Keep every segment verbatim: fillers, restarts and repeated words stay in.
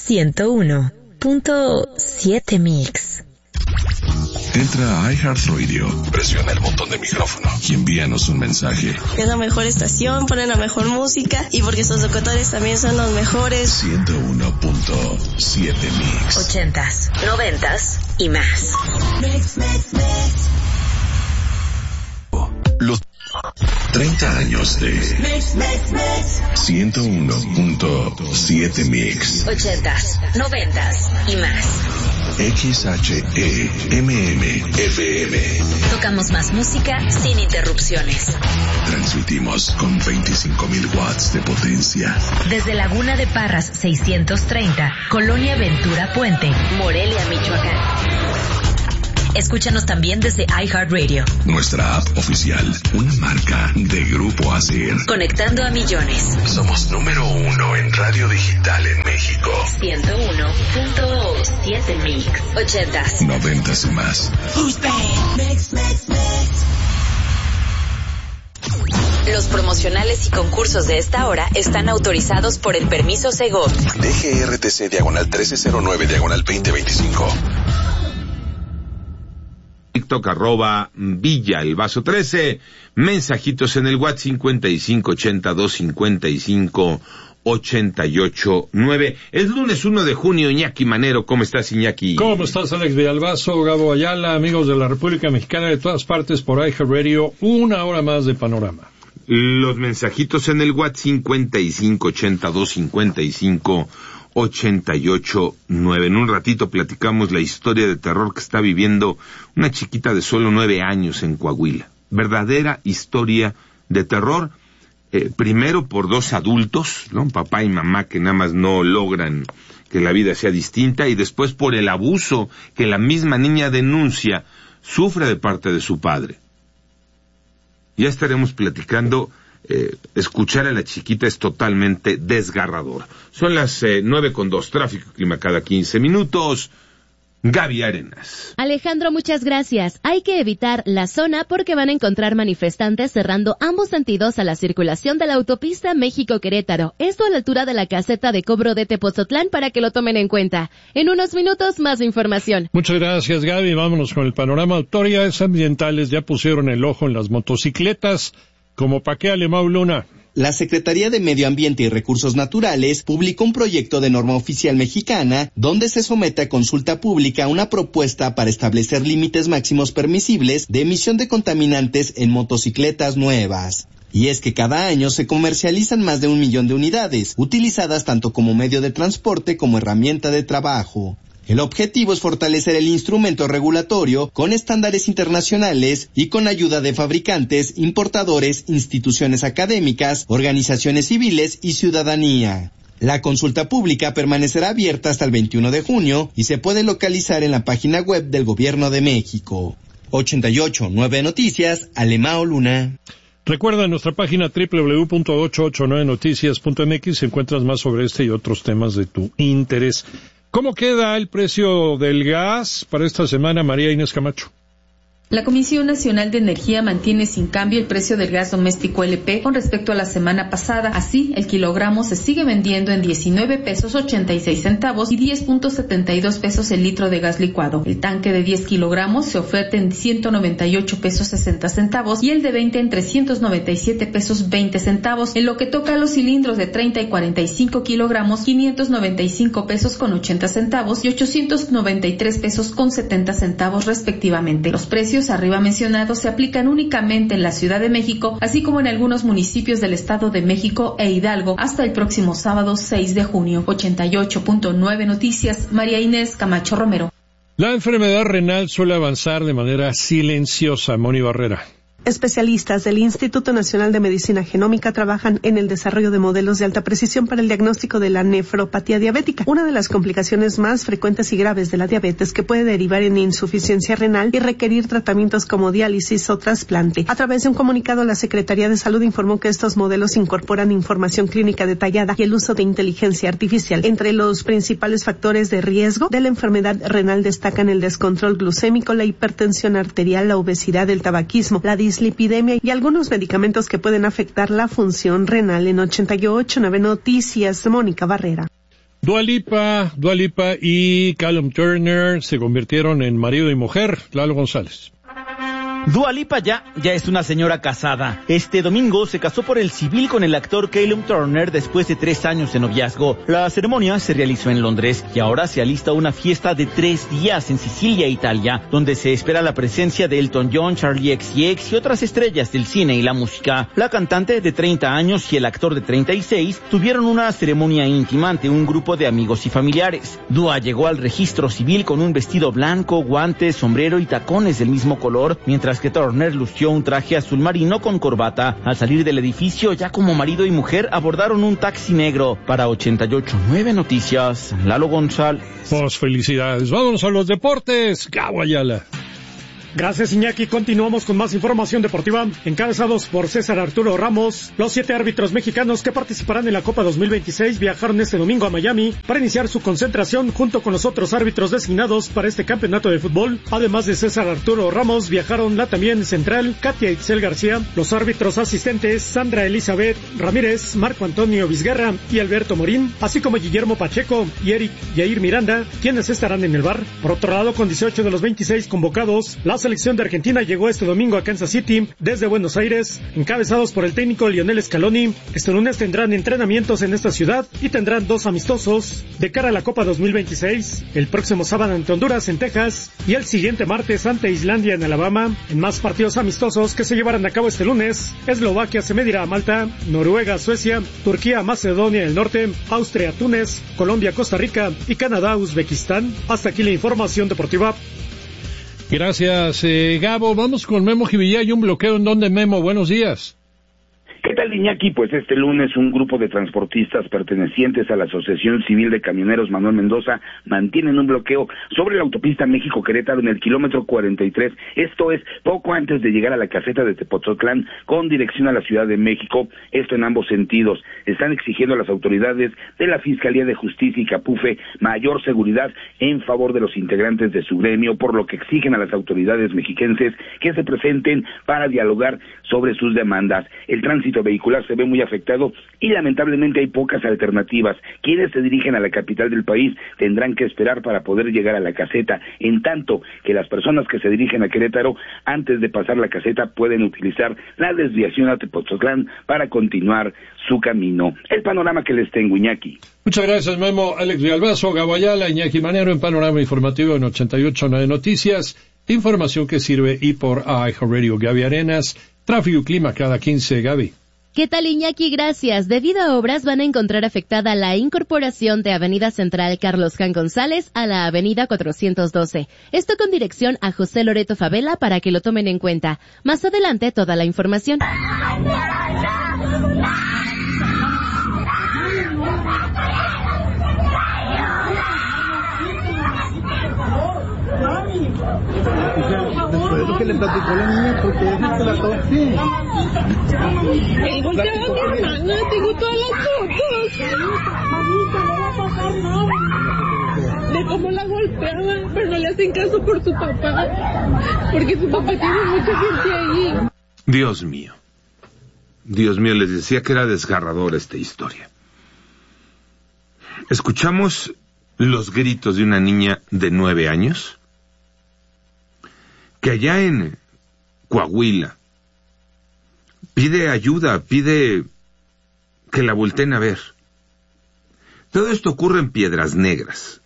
ciento uno punto siete Mix. Entra a iHeartRadio, presiona el botón de micrófono y envíanos un mensaje. Es la mejor estación, ponen la mejor música y porque sus locutores también son los mejores. ciento uno punto siete Mix. Ochentas, noventas y más. Mix, mix, mix. Los treinta años de Mix, mix, mix. ciento uno punto siete Mix. Ochentas, noventas y más. X H E M M F M. Tocamos más música sin interrupciones. Transmitimos con veinticinco mil watts de potencia. Desde Laguna de Parras seiscientos treinta, Colonia Ventura Puente, Morelia, Michoacán. Escúchanos también desde iHeartRadio. Nuestra app oficial, una marca de Grupo Asir. Conectando a millones. Somos número uno en radio digital en México. ciento uno punto siete Mix. Ochentas. Noventas y más. Mix, mix, mix. Los promocionales y concursos de esta hora están autorizados por el permiso Segov. D G R T C diagonal trece cero nueve diagonal veinte veinticinco. TikTok arroba Villa el Vaso trece, mensajitos en el WhatsApp cincuenta y cinco ochenta dos cincuenta y cinco ochenta y ocho nueve. Es lunes uno de junio, Iñaki Manero, ¿cómo estás, Iñaki? ¿Cómo estás, Alex Villalbazo, Gabo Ayala, amigos de la República Mexicana de todas partes por iHeartRadio, una hora más de panorama? Los mensajitos en el WhatsApp cincuenta y cinco ochenta dos cincuenta y cinco ochenta y ocho nueve. En un ratito platicamos la historia de terror que está viviendo una chiquita de solo nueve años en Coahuila. Verdadera historia de terror, eh, primero por dos adultos, ¿no? Papá y mamá, que nada más no logran que la vida sea distinta, y después por el abuso que la misma niña denuncia sufre de parte de su padre. Ya estaremos platicando. Eh, escuchar a la chiquita es totalmente desgarrador. Son las eh, nueve con dos, tráfico y clima cada quince minutos. Gaby Arenas. Alejandro, muchas gracias. Hay que evitar la zona porque van a encontrar manifestantes cerrando ambos sentidos a la circulación de la autopista México-Querétaro. Esto a la altura de la caseta de cobro de Tepozotlán para que lo tomen en cuenta. En unos minutos, más información. Muchas gracias, Gaby. Vámonos con el panorama. Autoridades ambientales ya pusieron el ojo en las motocicletas. ¿Cómo pa' qué, Alemão Luna? La Secretaría de Medio Ambiente y Recursos Naturales publicó un proyecto de norma oficial mexicana donde se somete a consulta pública una propuesta para establecer límites máximos permisibles de emisión de contaminantes en motocicletas nuevas. Y es que cada año se comercializan más de un millón de unidades, utilizadas tanto como medio de transporte como herramienta de trabajo. El objetivo es fortalecer el instrumento regulatorio con estándares internacionales y con ayuda de fabricantes, importadores, instituciones académicas, organizaciones civiles y ciudadanía. La consulta pública permanecerá abierta hasta el veintiuno de junio y se puede localizar en la página web del Gobierno de México. ochenta y ocho nueve Noticias, Alemão Luna. Recuerda nuestra página doble u doble u doble u punto ochocientos ochenta y nueve noticias punto m x, encuentras más sobre este y otros temas de tu interés. ¿Cómo queda el precio del gas para esta semana, María Inés Camacho? La Comisión Nacional de Energía mantiene sin cambio el precio del gas doméstico L P con respecto a la semana pasada. Así, el kilogramo se sigue vendiendo en diecinueve pesos ochenta y seis centavos y diez punto setenta y dos pesos el litro de gas licuado. El tanque de diez kilogramos se oferta en ciento noventa y ocho pesos sesenta centavos y el de veinte en trescientos noventa y siete pesos veinte centavos. En lo que toca a los cilindros de treinta y cuarenta y cinco kilogramos, quinientos noventa y cinco pesos con ochenta centavos y ochocientos noventa y tres pesos con setenta centavos respectivamente. Los precios arriba mencionados se aplican únicamente en la Ciudad de México, así como en algunos municipios del Estado de México e Hidalgo, hasta el próximo sábado seis de junio. ochenta y ocho punto nueve Noticias, María Inés Camacho Romero. La enfermedad renal suele avanzar de manera silenciosa, Moni Barrera. Especialistas del Instituto Nacional de Medicina Genómica trabajan en el desarrollo de modelos de alta precisión para el diagnóstico de la nefropatía diabética, una de las complicaciones más frecuentes y graves de la diabetes que puede derivar en insuficiencia renal y requerir tratamientos como diálisis o trasplante. A través de un comunicado, la Secretaría de Salud informó que estos modelos incorporan información clínica detallada y el uso de inteligencia artificial. Entre los principales factores de riesgo de la enfermedad renal destacan el descontrol glucémico, la hipertensión arterial, la obesidad, el tabaquismo, la dislipidemia y algunos medicamentos que pueden afectar la función renal. En ochenta y ocho nueve Noticias, Mónica Barrera. Dua Lipa, Dua Lipa y Callum Turner se convirtieron en marido y mujer. Lalo González. Dua Lipa ya, ya es una señora casada. Este domingo se casó por el civil con el actor Callum Turner después de tres años de noviazgo. La ceremonia se realizó en Londres y ahora se alista una fiesta de tres días en Sicilia, Italia, donde se espera la presencia de Elton John, Charlie X C X y otras estrellas del cine y la música. La cantante de treinta años y el actor de treinta y seis tuvieron una ceremonia íntima ante un grupo de amigos y familiares. Dua llegó al registro civil con un vestido blanco, guantes, sombrero y tacones del mismo color, mientras que Turner lució un traje azul marino con corbata. Al salir del edificio, ya como marido y mujer, abordaron un taxi negro. Para ochenta y ocho punto nueve Noticias, Lalo González. Pues felicidades. Vámonos a los deportes. Gabo Ayala. Gracias, Iñaki. Continuamos con más información deportiva. Encabezados por César Arturo Ramos, los siete árbitros mexicanos que participarán en la Copa dos mil veintiséis viajaron este domingo a Miami para iniciar su concentración junto con los otros árbitros designados para este campeonato de fútbol. Además de César Arturo Ramos, viajaron la también central Katia Itzel García, los árbitros asistentes Sandra Elizabeth Ramírez, Marco Antonio Vizguerra y Alberto Morín, así como Guillermo Pacheco y Eric Yair Miranda, quienes estarán en el bar. Por otro lado, con dieciocho de los veintiséis convocados, las La selección de Argentina llegó este domingo a Kansas City desde Buenos Aires, encabezados por el técnico Lionel Scaloni. Este lunes tendrán entrenamientos en esta ciudad y tendrán dos amistosos de cara a la Copa dos mil veintiséis, el próximo sábado ante Honduras en Texas y el siguiente martes ante Islandia en Alabama. En más partidos amistosos que se llevarán a cabo este lunes, Eslovaquia se medirá a Malta, Noruega, Suecia, Turquía, Macedonia del Norte, Austria, Túnez, Colombia, Costa Rica y Canadá, Uzbekistán. Hasta aquí la información deportiva. Gracias, eh, Gabo. Vamos con Memo Jivillá y un bloqueo en donde, Memo. Buenos días. ¿Qué tal, Iñaki? Pues este lunes un grupo de transportistas pertenecientes a la Asociación Civil de Camioneros Manuel Mendoza mantienen un bloqueo sobre la autopista México-Querétaro en el kilómetro cuarenta y tres, esto es, poco antes de llegar a la caseta de Tepoztlán con dirección a la Ciudad de México, esto en ambos sentidos. Están exigiendo a las autoridades de la Fiscalía de Justicia y Capufe mayor seguridad en favor de los integrantes de su gremio, por lo que exigen a las autoridades mexiquenses que se presenten para dialogar sobre sus demandas. El tránsito vehicular se ve muy afectado y lamentablemente hay pocas alternativas. Quienes se dirigen a la capital del país tendrán que esperar para poder llegar a la caseta, en tanto que las personas que se dirigen a Querétaro antes de pasar la caseta pueden utilizar la desviación a Tepoztlán para continuar su camino. El panorama que les tengo, Iñaki. Muchas gracias, Memo. Alex Villalbazo, Gabo Ayala, Iñaki Manero en Panorama Informativo en ochenta y ocho punto nueve Noticias. Información que sirve y por iHeartRadio. Gaby Arenas, tráfico y clima cada quince, Gaby. ¿Qué tal, Iñaki? Gracias. Debido a obras van a encontrar afectada la incorporación de Avenida Central Carlos Jan González a la Avenida cuatrocientos doce. Esto con dirección a José Loreto Favela para que lo tomen en cuenta. Más adelante toda la información. Después de lo que le platicó la niña, porque es que la toque. Él golpeaba a mi hermana, tengo todas las fotos. Mamita, no va a pasar nada. De cómo la golpeaba, pero no le hacen caso por su papá, porque su papá tiene mucha gente ahí. Dios mío. Dios mío, les decía que era desgarradora esta historia. Escuchamos los gritos de una niña de nueve años que allá en Coahuila pide ayuda, pide que la volteen a ver. Todo esto ocurre en Piedras Negras.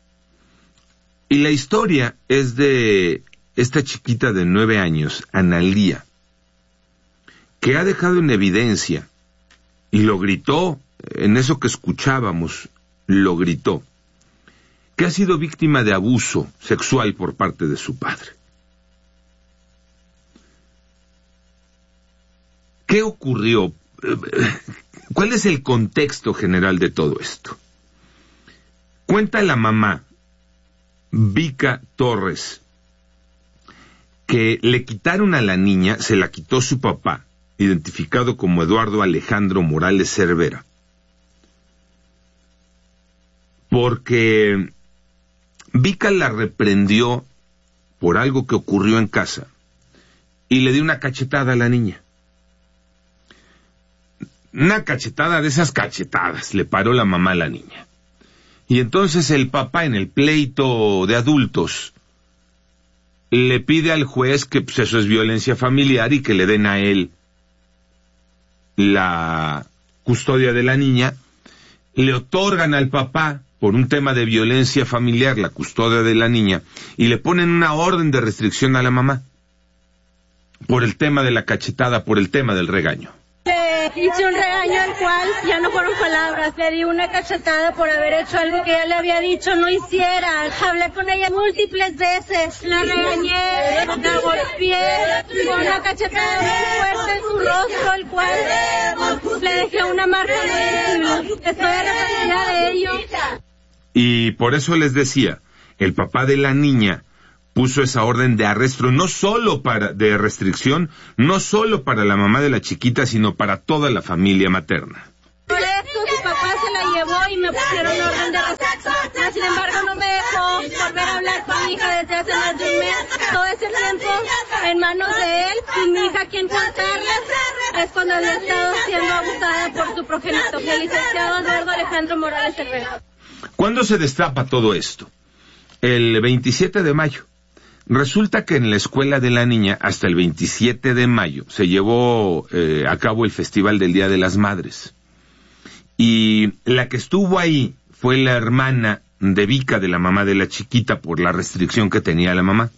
Y la historia es de esta chiquita de nueve años, Analía, que ha dejado en evidencia, y lo gritó, en eso que escuchábamos, lo gritó, que ha sido víctima de abuso sexual por parte de su padre. ¿Qué ocurrió? ¿Cuál es el contexto general de todo esto? Cuenta la mamá, Vica Torres, que le quitaron a la niña, se la quitó su papá, identificado como Eduardo Alejandro Morales Cervera, porque Vica la reprendió por algo que ocurrió en casa y le dio una cachetada a la niña. Una cachetada de esas cachetadas, le paró la mamá a la niña. Y entonces el papá, en el pleito de adultos, le pide al juez que pues, eso es violencia familiar y que le den a él la custodia de la niña. Le otorgan al papá, por un tema de violencia familiar, la custodia de la niña, y le ponen una orden de restricción a la mamá, por el tema de la cachetada, por el tema del regaño. Le hice un regaño al cual ya no fueron palabras. Le di una cachetada por haber hecho algo que ella le había dicho no hiciera. Hablé con ella múltiples veces. La regañé, la golpeé, con una cachetada muy fuerte en su rostro, el cual le dejé una marca muy visible. Estoy arrepentida de ello. Y por eso les decía, el papá de la niña puso esa orden de arresto, no solo para, de restricción, no solo para la mamá de la chiquita, sino para toda la familia materna. Por esto su papá se la llevó y me pusieron orden de restricción. Sin embargo, no me dejó volver a hablar con mi hija desde hace más de un mes. Todo ese tiempo en manos de él, sin mi hija quien contarle, es cuando había estado siendo abusada por su progenitor, el licenciado Eduardo Alejandro Morales Cervera. ¿Cuándo se destapa todo esto? El veintisiete de mayo. Resulta que en la escuela de la niña, hasta el veintisiete de mayo, se llevó eh, a cabo el Festival del Día de las Madres. Y la que estuvo ahí fue la hermana de Vika, de la mamá de la chiquita, por la restricción que tenía la mamá.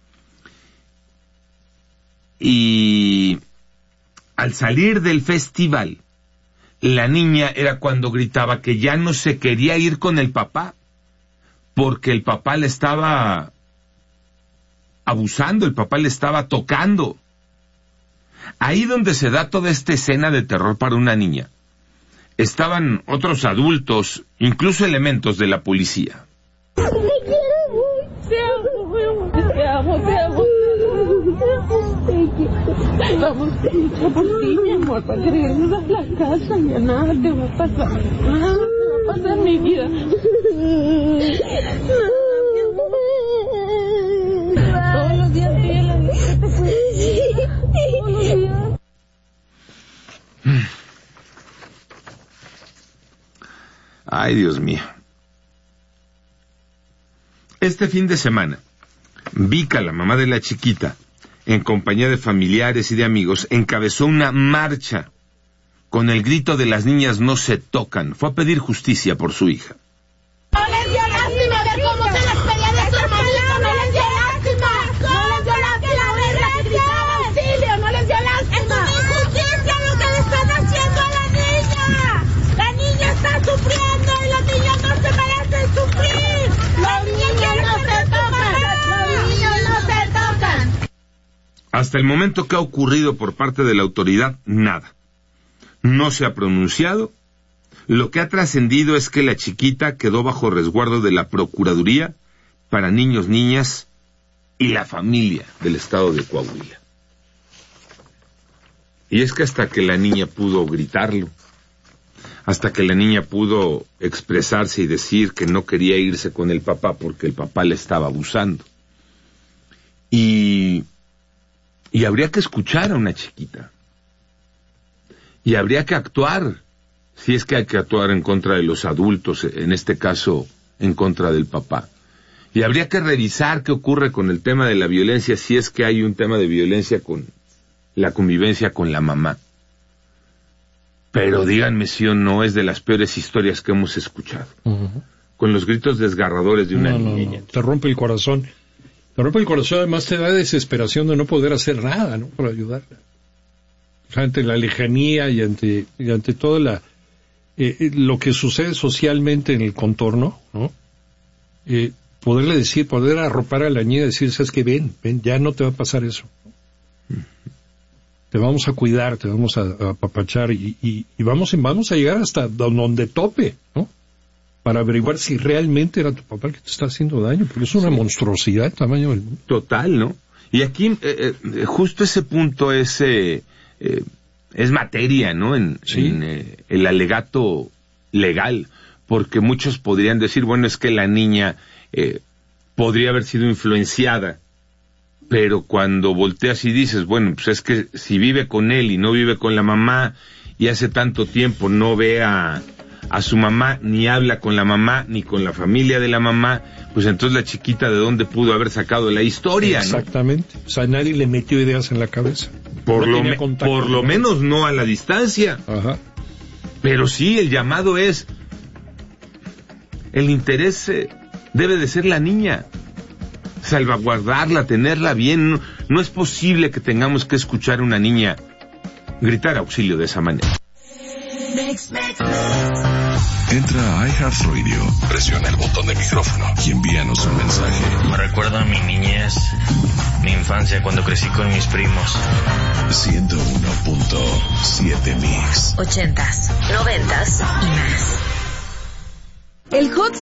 Y al salir del festival, la niña era cuando gritaba que ya no se quería ir con el papá, porque el papá le estaba abusando, el papá le estaba tocando. Ahí donde se da toda esta escena de terror para una niña, estaban otros adultos, incluso elementos de la policía. Te quiero mucho. Te amo, te amo, te amo. Vamos por ti, mi amor, para que regreses a la casa. Ya nada te va a pasar. Nada te va a pasar, mi vida. Todos los días pídele. Todos los días. Ay, Dios mío. Este fin de semana, Vika, la mamá de la chiquita, en compañía de familiares y de amigos, encabezó una marcha con el grito de las niñas no se tocan. Fue a pedir justicia por su hija. No les dio lástima ver cómo se les pedía de su hermanito, no les dio lástima, no les dio lástima verla que gritaba auxilio, no les dio lástima. Es una injusticia lo que le están haciendo a la niña. La niña está sufriendo y los niños no se merecen sufrir. Los niños no se tocan, los niños no se tocan. Hasta el momento que ha ocurrido por parte de la autoridad, nada. No se ha pronunciado. Lo que ha trascendido es que la chiquita quedó bajo resguardo de la Procuraduría para Niños, Niñas y la familia del estado de Coahuila. Y es que hasta que la niña pudo gritarlo, hasta que la niña pudo expresarse y decir que no quería irse con el papá porque el papá le estaba abusando. Y, y habría que escuchar a una chiquita. Y habría que actuar, si es que hay que actuar en contra de los adultos, en este caso en contra del papá. Y habría que revisar qué ocurre con el tema de la violencia, si es que hay un tema de violencia con la convivencia con la mamá. Pero díganme si o no es de las peores historias que hemos escuchado. Uh-huh. Con los gritos desgarradores de una no, niña. No, no. Te rompe el corazón. Te rompe el corazón, además te da desesperación de no poder hacer nada, ¿no? Para ayudarla. O sea, ante la lejanía y ante, y ante todo la, eh, lo que sucede socialmente en el contorno, ¿no? Eh, poderle decir, poder arropar a la niña y decir, sabes que ven, ven, ya no te va a pasar eso. Uh-huh. Te vamos a cuidar, te vamos a, a apapachar y, y, y vamos, vamos a llegar hasta donde tope, ¿no? Para averiguar si realmente era tu papá el que te está haciendo daño, porque es una sí. monstruosidad el tamaño del mundo. Total, ¿no? Y aquí, eh, eh, justo ese punto es... Eh, Eh, es materia, ¿no? En, sí. en eh, el alegato legal, porque muchos podrían decir, bueno, es que la niña eh, podría haber sido influenciada, pero cuando volteas y dices, bueno, pues es que si vive con él y no vive con la mamá y hace tanto tiempo no ve a, a su mamá, ni habla con la mamá, ni con la familia de la mamá, pues entonces la chiquita de dónde pudo haber sacado la historia, ¿no? Exactamente. O sea, nadie le metió ideas en la cabeza. Por no lo, me, por lo menos no a la distancia. Ajá. Pero sí, el llamado es, el interés eh, debe de ser la niña. Salvaguardarla, tenerla bien. No, no es posible que tengamos que escuchar a una niña gritar auxilio de esa manera. Entra a iHeartRadio, presiona el botón de micrófono y envíanos un mensaje. Me recuerda a mi niñez, mi infancia cuando crecí con mis primos. ciento uno punto siete Mix. Ochentas, noventas y más. El hot